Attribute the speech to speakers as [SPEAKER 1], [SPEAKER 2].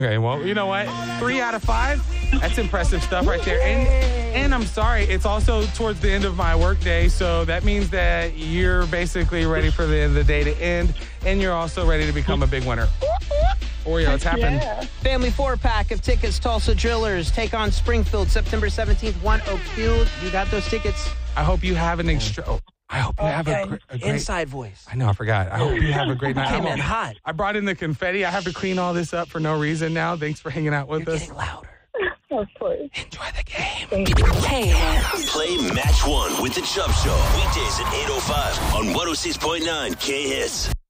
[SPEAKER 1] Okay, well, you know what? 3 out of 5. That's impressive stuff right there. And I'm sorry, it's also towards the end of my workday, so that means that you're basically ready for the end of the day to end, and you're also ready to become a big winner. Oreo, it's happened.
[SPEAKER 2] Yeah.
[SPEAKER 3] Family 4-pack of tickets. Tulsa Drillers take on Springfield September 17th, 1 Oak Field. You got those tickets?
[SPEAKER 1] I hope you have an extra... I hope you have a great...
[SPEAKER 3] Inside voice.
[SPEAKER 1] I know, I forgot. I hope you have a great night.
[SPEAKER 3] Came in hot.
[SPEAKER 1] I brought in the confetti. I have to clean all this up for no reason now. Thanks for hanging out with
[SPEAKER 3] You're
[SPEAKER 1] us.
[SPEAKER 3] getting louder.
[SPEAKER 2] Of course.
[SPEAKER 1] Enjoy the game.
[SPEAKER 4] K-Hits. Play Match 1 with the Chubb Show. Weekdays at 8:05 on 106.9 K-Hits.